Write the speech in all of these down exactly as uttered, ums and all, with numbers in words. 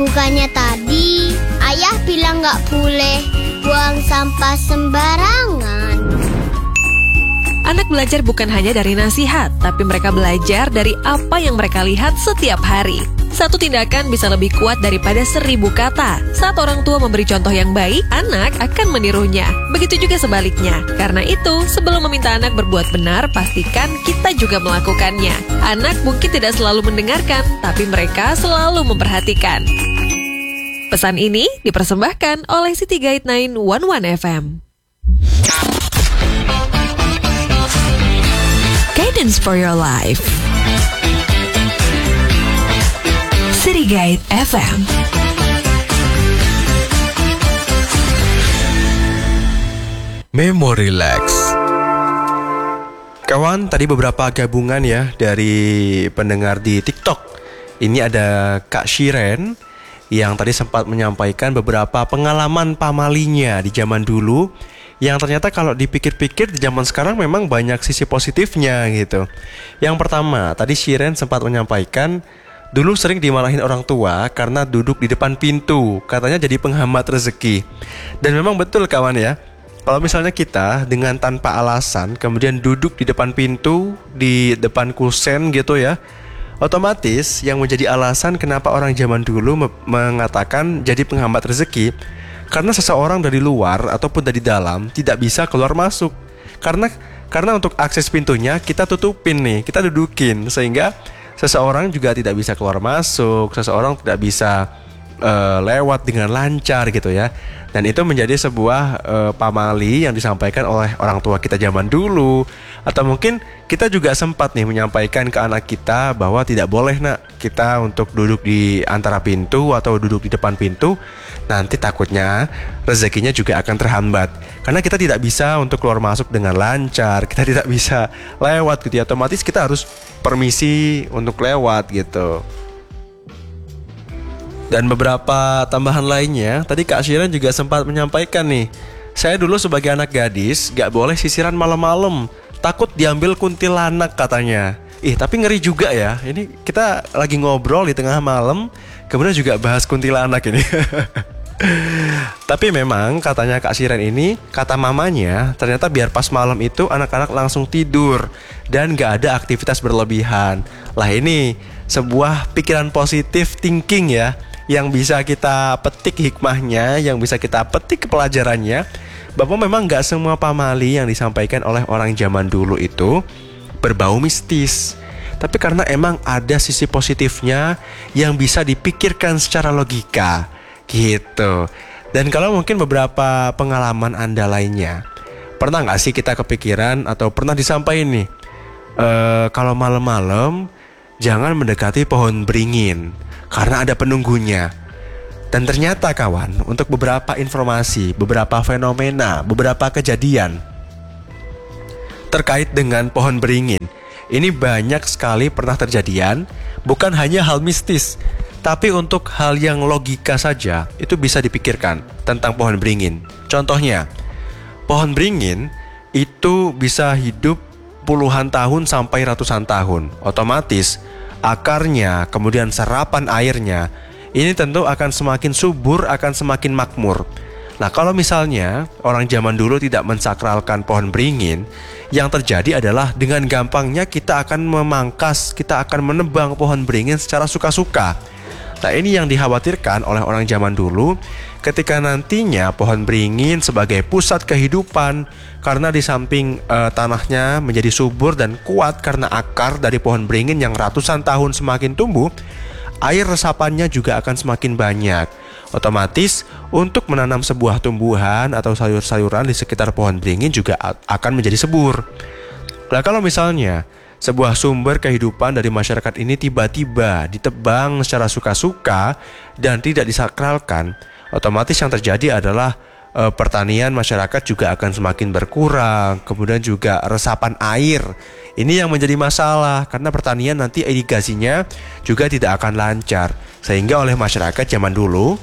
Bukannya tadi ayah bilang gak boleh buang sampah sembarangan. Anak belajar bukan hanya dari nasihat, tapi mereka belajar dari apa yang mereka lihat setiap hari. Satu tindakan bisa lebih kuat daripada seribu kata. Saat orang tua memberi contoh yang baik, anak akan menirunya. Begitu juga sebaliknya. Karena itu, sebelum meminta anak berbuat benar, pastikan kita juga melakukannya. Anak mungkin tidak selalu mendengarkan, tapi mereka selalu memperhatikan. Pesan ini dipersembahkan oleh City Guide sembilan satu satu F M. Guidance for your life. City Guide F M. Memory Relax. Kawan, tadi beberapa gabungan ya dari pendengar di TikTok. Ini ada Kak Shiren yang tadi sempat menyampaikan beberapa pengalaman pamalinya di zaman dulu, yang ternyata kalau dipikir-pikir di zaman sekarang memang banyak sisi positifnya gitu. Yang pertama, tadi Shiren sempat menyampaikan dulu sering dimarahin orang tua karena duduk di depan pintu, katanya jadi penghambat rezeki. Dan memang betul kawan ya, kalau misalnya kita dengan tanpa alasan kemudian duduk di depan pintu, di depan kusen gitu ya, otomatis yang menjadi alasan kenapa orang zaman dulu me- mengatakan jadi penghambat rezeki, karena seseorang dari luar ataupun dari dalam tidak bisa keluar masuk. Karena karena untuk akses pintunya kita tutupin nih, kita dudukin, sehingga seseorang juga tidak bisa keluar masuk, seseorang tidak bisa uh, lewat dengan lancar gitu ya. Dan itu menjadi sebuah uh, pamali yang disampaikan oleh orang tua kita zaman dulu. Atau mungkin kita juga sempat nih menyampaikan ke anak kita bahwa tidak boleh nak kita untuk duduk di antara pintu atau duduk di depan pintu, nanti takutnya rezekinya juga akan terhambat. Karena kita tidak bisa untuk keluar masuk dengan lancar, kita tidak bisa lewat gitu ya. Otomatis kita harus permisi untuk lewat gitu. Dan beberapa tambahan lainnya, tadi Kak Shiren juga sempat menyampaikan nih, saya dulu sebagai anak gadis gak boleh sisiran malam-malam, takut diambil kuntilanak katanya. Ih, tapi ngeri juga ya, ini kita lagi ngobrol di tengah malam, kemudian juga bahas kuntilanak ini. Tapi memang katanya Kak Shiren ini, kata mamanya, ternyata biar pas malam itu anak-anak langsung tidur dan gak ada aktivitas berlebihan. Lah ini sebuah pikiran positif thinking ya, yang bisa kita petik hikmahnya, yang bisa kita petik pelajarannya, bahwa memang gak semua pamali yang disampaikan oleh orang zaman dulu itu berbau mistis. Tapi karena emang ada sisi positifnya yang bisa dipikirkan secara logika gitu. Dan kalau mungkin beberapa pengalaman Anda lainnya, pernah gak sih kita kepikiran atau pernah disampaikan nih, e, kalau malam-malam jangan mendekati pohon beringin karena ada penunggunya. Dan ternyata kawan, untuk beberapa informasi, beberapa fenomena, beberapa kejadian terkait dengan pohon beringin, ini banyak sekali pernah terjadian. Bukan hanya hal mistis, tapi untuk hal yang logika saja itu bisa dipikirkan tentang pohon beringin. Contohnya, pohon beringin itu bisa hidup puluhan tahun sampai ratusan tahun. Otomatis akarnya, kemudian serapan airnya, ini tentu akan semakin subur, akan semakin makmur. Nah, kalau misalnya orang zaman dulu tidak mensakralkan pohon beringin, yang terjadi adalah dengan gampangnya kita akan memangkas, kita akan menebang pohon beringin secara suka-suka. Nah, ini yang dikhawatirkan oleh orang zaman dulu, ketika nantinya pohon beringin sebagai pusat kehidupan, karena di samping e, tanahnya menjadi subur dan kuat karena akar dari pohon beringin yang ratusan tahun semakin tumbuh, air resapannya juga akan semakin banyak. Otomatis untuk menanam sebuah tumbuhan atau sayur-sayuran di sekitar pohon beringin juga a- akan menjadi subur. Nah, kalau misalnya sebuah sumber kehidupan dari masyarakat ini tiba-tiba ditebang secara suka-suka dan tidak disakralkan, otomatis yang terjadi adalah e, pertanian masyarakat juga akan semakin berkurang. Kemudian juga resapan air, ini yang menjadi masalah karena pertanian nanti irigasinya juga tidak akan lancar. Sehingga oleh masyarakat zaman dulu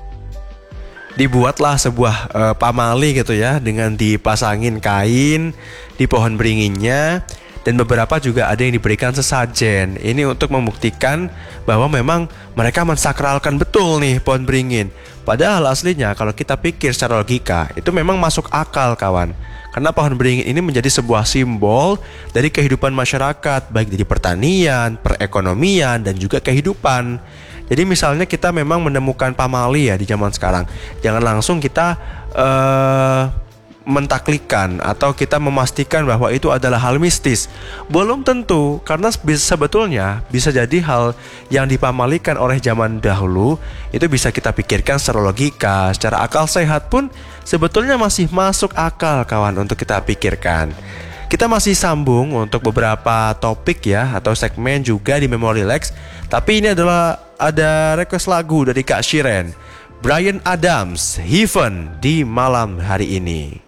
dibuatlah sebuah e, pamali gitu ya, dengan dipasangin kain di pohon beringinnya. Dan beberapa juga ada yang diberikan sesajen. Ini untuk membuktikan bahwa memang mereka mensakralkan betul nih pohon beringin. Padahal aslinya kalau kita pikir secara logika, itu memang masuk akal kawan. Karena pohon beringin ini menjadi sebuah simbol dari kehidupan masyarakat, baik dari pertanian, perekonomian, dan juga kehidupan. Jadi misalnya kita memang menemukan pamali ya di zaman sekarang, jangan langsung kita uh, mentaklikan atau kita memastikan bahwa itu adalah hal mistis. Belum tentu, karena sebetulnya bisa jadi hal yang dipamalikan oleh zaman dahulu itu bisa kita pikirkan secara logika, secara akal sehat pun sebetulnya masih masuk akal kawan untuk kita pikirkan. Kita masih sambung untuk beberapa topik ya atau segmen juga di Memori Lex. Tapi ini adalah ada request lagu dari Kak Shiren, Bryan Adams, Heaven di malam hari ini.